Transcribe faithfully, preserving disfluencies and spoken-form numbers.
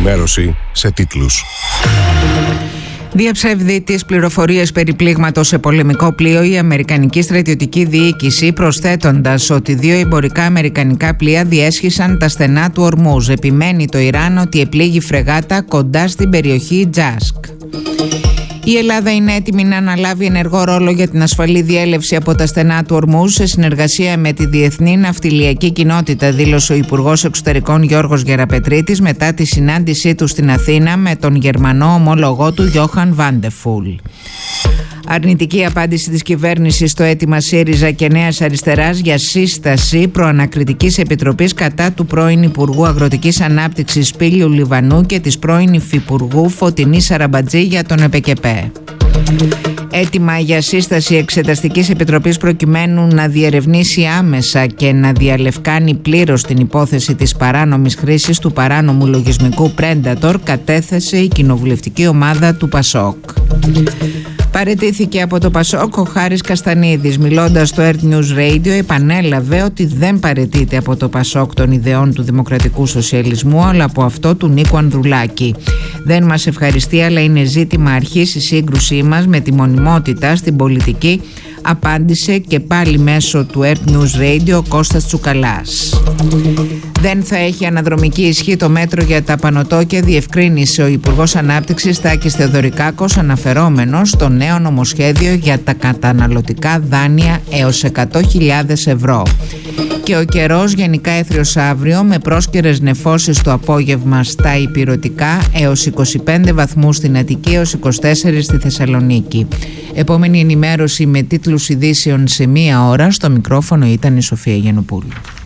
ενημέρωση σε τίτλους. Διαψεύδει τις πληροφορίες περί πλήγματος σε πολεμικό πλοίο η Αμερικανική στρατιωτική διοίκηση, προσθέτοντας ότι δύο εμπορικά αμερικανικά πλοία διέσχισαν τα στενά του Ορμούζ. Επιμένει το Ιράν ότι επλήγει φρεγάτα κοντά στην περιοχή Τζάσκ. Η Ελλάδα είναι έτοιμη να αναλάβει ενεργό ρόλο για την ασφαλή διέλευση από τα στενά του Ορμούζ σε συνεργασία με τη Διεθνή Ναυτιλιακή Κοινότητα, δήλωσε ο Υπουργός Εξωτερικών Γιώργος Γεραπετρίτης μετά τη συνάντησή του στην Αθήνα με τον Γερμανό ομόλογό του Γιόχαν Βάντεφουλ. Αρνητική απάντηση της κυβέρνησης στο αίτημα ΣΥΡΙΖΑ και Νέας Αριστεράς για σύσταση προανακριτικής επιτροπής κατά του πρώην Υπουργού Αγροτικής Ανάπτυξης Σπύλιου Λιβανού και της πρώην Υφυπουργού Φωτεινής Σαραμπατζή για τον ΕΠΕΚΕΠΕ. Έτοιμα για σύσταση εξεταστικής επιτροπής προκειμένου να διερευνήσει άμεσα και να διαλευκάνει πλήρως την υπόθεση της παράνομης χρήσης του παράνομου λογισμικού Predator κατέθεσε η κοινοβουλευτική ομάδα του Πασόκ. Παραιτήθηκε από το Πασόκ ο Χάρης Καστανίδης. Μιλώντας στο Earth News Radio, επανέλαβε ότι δεν παραιτείται από το Πασόκ των ιδεών του δημοκρατικού σοσιαλισμού, αλλά από αυτό του Νίκου Ανδρουλάκη. Δεν μας ευχαριστεί, αλλά είναι ζήτημα αρχής η σύγκρουσή μας με τη μονιμότητα στην πολιτική, απάντησε και πάλι μέσω του Earth News Radio ο Κώστας Τσουκαλάς. Δεν θα έχει αναδρομική ισχύ το μέτρο για τα πανωτόκια, διευκρίνησε ο Υπουργός Ανάπτυξης Τάκης Θεοδωρικάκος, αναφερόμενος στο νέο νομοσχέδιο για τα καταναλωτικά δάνεια έως εκατό χιλιάδες ευρώ. Και ο καιρός γενικά έθριος αύριο με πρόσκαιρες νεφώσεις το απόγευμα στα ηπειρωτικά έως είκοσι πέντε βαθμούς στην Αττική έως είκοσι τέσσερα στη Θεσσαλονίκη. Επόμενη ενημέρωση με τίτλους ειδήσεων σε μία ώρα. Στο μικρόφωνο ήταν η Σοφία Γιαννοπούλου.